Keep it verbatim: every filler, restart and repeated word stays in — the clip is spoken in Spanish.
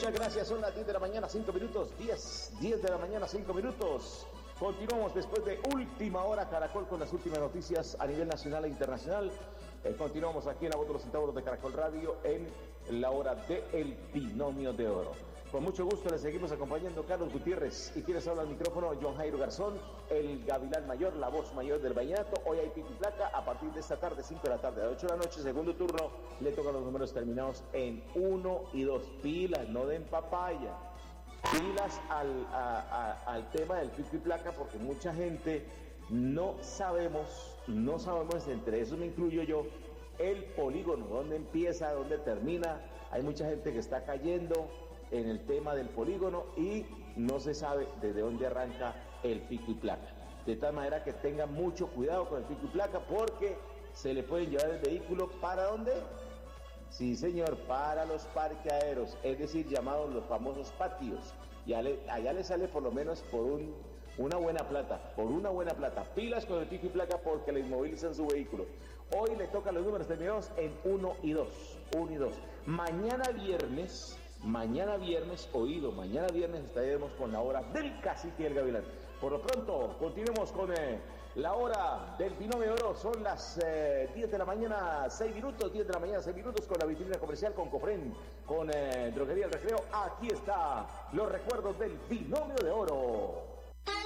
Muchas gracias, son las diez de la mañana, cinco minutos, diez, diez de la mañana, cinco minutos. Continuamos después de Última Hora Caracol con las últimas noticias a nivel nacional e internacional. Eh, continuamos aquí en la voz de los centauros de Caracol Radio en la hora de El Binomio de Oro. Con mucho gusto les seguimos acompañando Carlos Gutiérrez y quienes habla al micrófono John Jairo Garzón, el gavilán mayor, la voz mayor del vallenato. Hoy hay pico y placa a partir de esta tarde, cinco de la tarde, a ocho de la noche, segundo turno, le tocan los números terminados en uno y dos. Pilas, no den papaya. Pilas al, a, a, al tema del pico y placa, porque mucha gente no sabemos, no sabemos, entre esos me incluyo yo, el polígono, dónde empieza, dónde termina. Hay mucha gente que está cayendo en el tema del polígono y no se sabe desde dónde arranca el pico y placa. De tal manera que tengan mucho cuidado con el pico y placa, porque se le pueden llevar el vehículo ¿para dónde? Sí, señor, para los parqueaderos, es decir, llamados los famosos patios. Y allá le sale por lo menos por un, una buena plata, por una buena plata. Pilas con el pico y placa porque le inmovilizan su vehículo. Hoy le tocan los números terminados en uno y dos, uno y dos. Mañana viernes, mañana viernes, oído, mañana viernes estaremos con la hora del cacique y el gavilán. Por lo pronto, continuemos con eh, la hora del binomio de oro. Son las eh, diez de la mañana, seis minutos, diez de la mañana, seis minutos, con la vitrina comercial, con Cofren, con eh, Droguería El Recreo. Aquí está los recuerdos del binomio de oro.